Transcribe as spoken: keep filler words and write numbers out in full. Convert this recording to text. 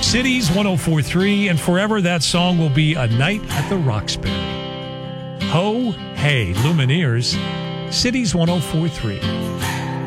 Cities one oh four point three, and forever that song will be A Night at the Roxbury. Ho, hey, Lumineers, Cities one oh four point three.